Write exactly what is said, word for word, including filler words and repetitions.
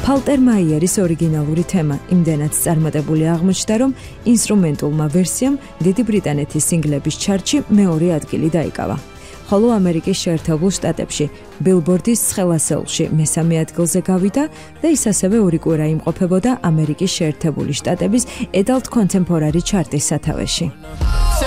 ფალტერმაიერის ორიგინალური თემა იმდენად წარმატებული აღმოჩნდა, რომ ინსტრუმენტულმა ვერსიამ დიდი ბრიტანეთის სინგლების ჩარტში მეორე ადგილი დაიკავა. ხოლო ამერიკის შეერთებულ შტატებში ბილბორდის ცხელასეულში მესამე ადგილზე გავიდა და ის ასევე ორი კვირა იმყოფებოდა ამერიკის შეერთებული შტატების Adult Contemporary ჩარტის სათავეში.